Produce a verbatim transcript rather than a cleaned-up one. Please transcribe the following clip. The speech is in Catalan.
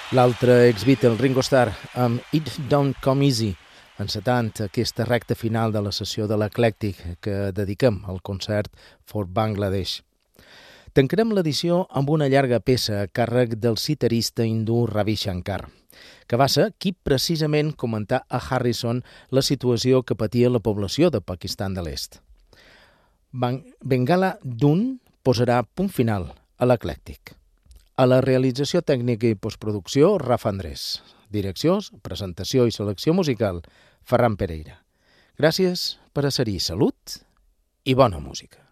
L'altre ex-Beatle, Ringo Starr, amb It Don't Come Easy, encetant aquesta recta final de la sessió de l'Eclèctic que dediquem al concert for Bangladesh. Tancarem l'edició amb una llarga peça a càrrec del citarista hindú Ravi Shankar, que va ser qui precisament comentà a Harrison la situació que patia la població de Pakistan de l'Est. Bengala Dun posarà punt final a l'Eclèctic. A la realització tècnica i postproducció, Rafa Andrés. Direcció, presentació i selecció musical, Ferran Pereira. Gràcies per a ser-hi. Salut i bona música.